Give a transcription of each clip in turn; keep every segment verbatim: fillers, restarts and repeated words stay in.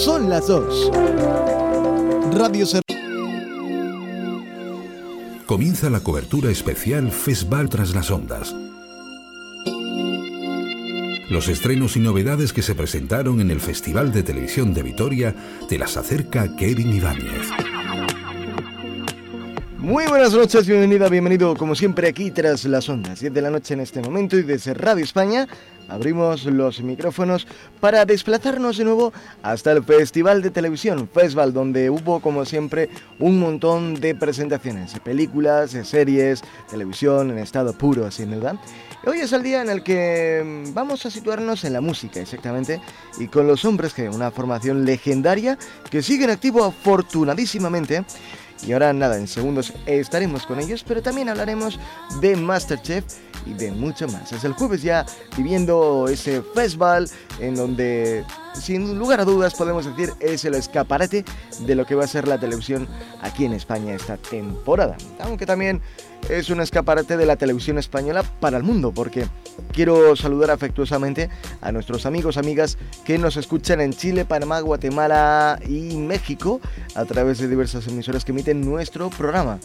Son las dos. Radio Ser... Comienza la cobertura especial Festival Tras las Ondas. Los estrenos y novedades que se presentaron en el Festival de Televisión de Vitoria te las acerca Kevin Ibáñez. Muy buenas noches, bienvenida, bienvenido como siempre aquí Tras las Ondas, diez de la noche en este momento, y desde Radio España abrimos los micrófonos para desplazarnos de nuevo hasta el Festival de Televisión, Festival, donde hubo como siempre un montón de presentaciones, de películas, de series, televisión en estado puro, así, ¿verdad? Hoy es el día en el que vamos a situarnos en la música, exactamente, y con los Hombres G, una formación legendaria que sigue en activo afortunadísimamente. Y ahora nada, en segundos estaremos con ellos, pero también hablaremos de MasterChef y de mucho más. Es el jueves ya viviendo ese festival en donde, sin lugar a dudas, podemos decir es el escaparate de lo que va a ser la televisión aquí en España esta temporada. Aunque también es un escaparate de la televisión española para el mundo, porque quiero saludar afectuosamente a nuestros amigos, amigas que nos escuchan en Chile, Panamá, Guatemala y México a través de diversas emisoras que emiten nuestro programa.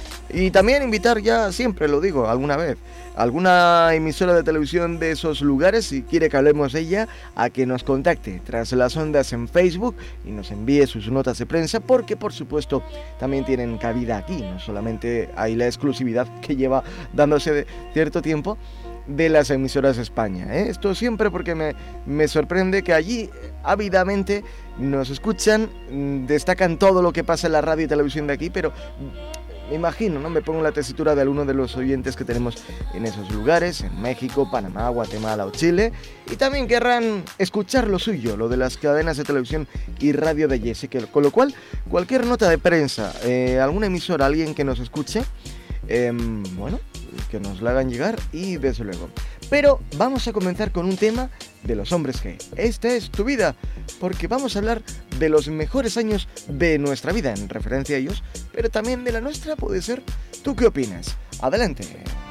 Y también invitar, ya siempre lo digo, alguna vez, alguna emisora de televisión de esos lugares, si quiere que hablemos de ella, a que nos contacte Tras las Ondas en Facebook y nos envíe sus notas de prensa, porque por supuesto también tienen cabida aquí, no solamente hay la exclusividad que lleva dándose de cierto tiempo de las emisoras de España, ¿eh? Esto siempre porque me, me sorprende que allí ávidamente nos escuchan, destacan todo lo que pasa en la radio y televisión de aquí, pero... me imagino, ¿no? Me pongo en la tesitura de alguno de los oyentes que tenemos en esos lugares, en México, Panamá, Guatemala o Chile, y también querrán escuchar lo suyo, lo de las cadenas de televisión y radio de allí. Así que, con lo cual, cualquier nota de prensa, eh, alguna emisora, alguien que nos escuche, eh, bueno, que nos la hagan llegar y desde luego. Pero vamos a comenzar con un tema de los Hombres G. Esta es tu vida, porque vamos a hablar de los mejores años de nuestra vida en referencia a ellos, pero también de la nuestra, puede ser. ¿Tú qué opinas? Adelante.